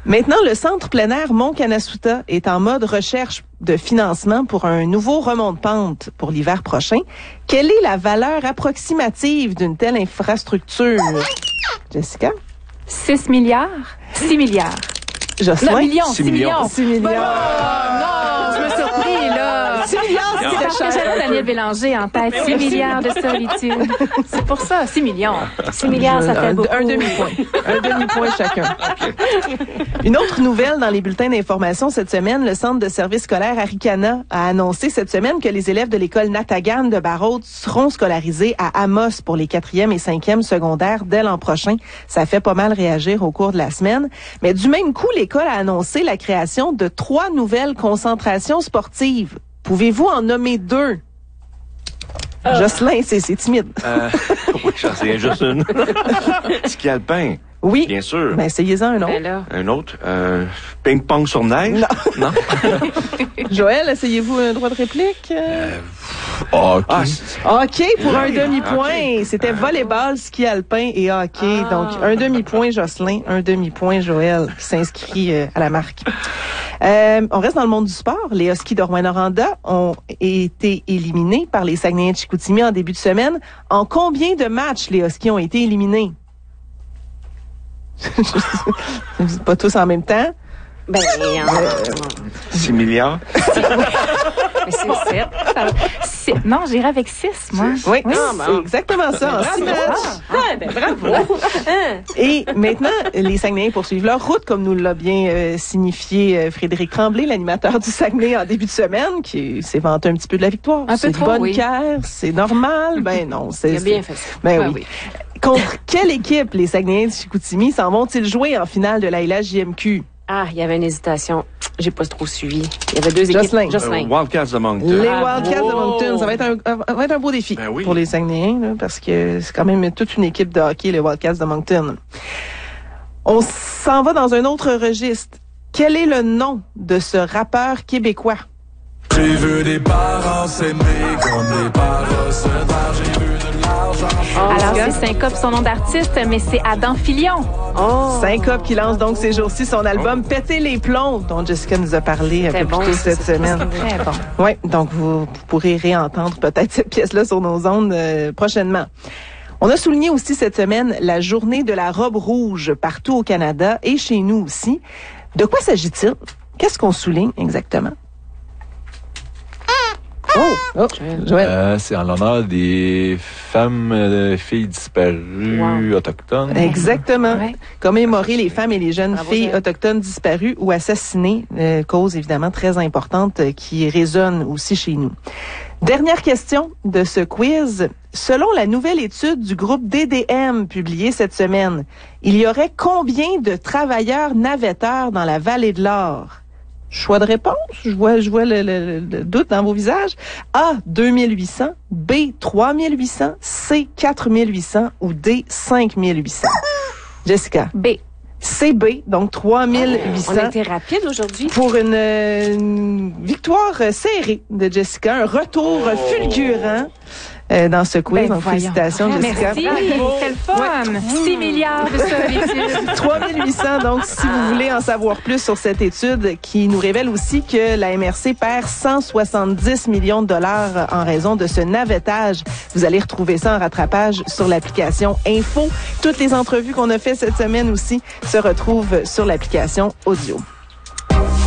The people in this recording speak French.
Maintenant, le Centre plein air Mont-Canasuta est en mode recherche de financement pour un nouveau remont de pente pour l'hiver prochain. Quelle est la valeur approximative d'une telle infrastructure? Jessica? 6 milliards? 6 milliards. Jocelyn? Non, millions. 6 millions. 6 millions. Non, je me suis surpris, là. 6 millions, C'est c'était parce que cher. j'avais Daniel Bélanger en tête. 6 milliards de solitude. C'est pour ça, 6 millions. 6 milliards, ça fait beaucoup. Un demi-point. Un demi-point chacun. Une autre nouvelle dans les bulletins d'information cette semaine, le Centre de services scolaires Arikana a annoncé cette semaine que les élèves de l'école Natagan de Barraud seront scolarisés à Amos pour les 4e et 5e secondaires dès l'an prochain. Ça fait pas mal réagir au cours de la semaine. Mais du même coup, l'école a annoncé la création de 3 nouvelles concentrations sportives. Pouvez-vous en nommer 2? Jocelyn, c'est timide. Oui, j'en sais juste une. Ski alpin. Oui. Bien sûr. Ben, essayez-en un autre. Ben là. Un autre. Ping-pong sur neige. Non. Joël, essayez-vous un droit de réplique? Hockey pour un demi-point. Okay. C'était volleyball, ski alpin et hockey. Donc, un demi-point Jocelyn, un demi-point Joël qui s'inscrit à la marque. On reste dans le monde du sport. Les Huskies de Rouyn-Noranda ont été éliminés par les Saguenayens de Chicoutimi en début de semaine. En combien de matchs les Huskies ont été éliminés? Pas tous en même temps. Ben, 6 milliards. mais c'est 7. Non, j'irai avec 6, moi. Oui, c'est exactement ça. En 6 matchs. Bravo. Et maintenant, les Saguenayens poursuivent leur route, comme nous l'a bien signifié Frédéric Tremblay, l'animateur du Saguenay en début de semaine, qui s'est vanté un petit peu de la victoire. Un peu C'est trop, bonne oui. guerre, c'est normal. Ben non, c'est... Il a bien fait ça. Ben Ouais, oui. Contre quelle équipe les Saguenayens de Chicoutimi s'en vont-ils jouer en finale de la LHJMQ? Ah, il y avait une hésitation. J'ai pas trop suivi. Il y avait 2 Jocelyn. équipes. Jocelyn. Wildcats de Moncton. Les Bravo. Wildcats de Moncton, ça va être un beau défi Ben oui. pour les Saguenayens, là, parce que c'est quand même toute une équipe de hockey, les Wildcats de Moncton. On s'en va dans un autre registre. Quel est le nom de ce rappeur québécois? J'ai vu des parents s'aimer comme des paresseux. J'ai vu de l'argent. Alors, c'est Syncope, son nom d'artiste, mais c'est Adam Filion. Syncope qui lance donc ces jours-ci son album Péter les plombs, dont Jessica nous a parlé un peu bon, plus tôt ça, cette semaine. Très bon. Oui, donc vous pourrez réentendre peut-être cette pièce-là sur nos ondes prochainement. On a souligné aussi cette semaine la journée de la robe rouge partout au Canada et chez nous aussi. De quoi s'agit-il? Qu'est-ce qu'on souligne exactement? Oh, Joël. C'est en l'honneur des femmes, filles disparues autochtones. Exactement. Ouais. Commémorer les femmes et les jeunes Bravo, filles Joël. autochtones disparues ou assassinées, cause évidemment très importante qui résonne aussi chez nous. Dernière question de ce quiz. Selon la nouvelle étude du groupe DDM publiée cette semaine, il y aurait combien de travailleurs navetteurs dans la vallée de l'Or? Choix de réponse, je vois le doute dans vos visages. A, 2800, B, 3800, C, 4800 ou D, 5800. Jessica. B. C, B, donc 3800. On a été rapide aujourd'hui. Pour une victoire serrée de Jessica, un retour fulgurant dans ce quiz. Ben donc, voyons. félicitations, Jessica. Merci, c'est le fun. 6 milliards de solitude. 3800, donc, si vous voulez en savoir plus sur cette étude qui nous révèle aussi que la MRC perd 170 millions de dollars en raison de ce navettage. Vous allez retrouver ça en rattrapage sur l'application Info. Toutes les entrevues qu'on a fait cette semaine aussi se retrouvent sur l'application Audio.